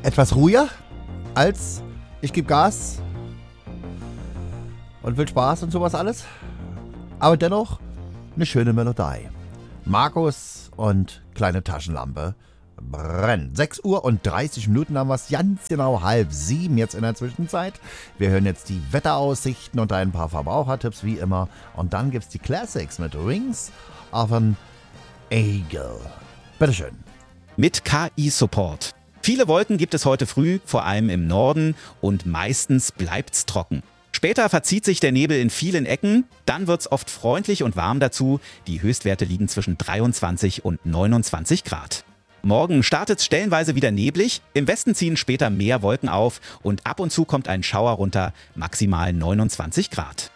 etwas ruhiger als ich gebe Gas und will Spaß und sowas alles. Aber dennoch eine schöne Melodie. Markus und kleine Taschenlampe brennen. 6 Uhr und 30 Minuten haben wir es, ganz genau 6:30 jetzt in der Zwischenzeit. Wir hören jetzt die Wetteraussichten und ein paar Verbrauchertipps wie immer. Und dann gibt's die Classics mit Wings of an Eagle. Bitteschön. Mit KI-Support. Viele Wolken gibt es heute früh, vor allem im Norden, und meistens bleibt's trocken. Später verzieht sich der Nebel in vielen Ecken, dann wird's oft freundlich und warm dazu. Die Höchstwerte liegen zwischen 23 und 29 Grad. Morgen startet's stellenweise wieder neblig, im Westen ziehen später mehr Wolken auf und ab und zu kommt ein Schauer runter, maximal 29 Grad.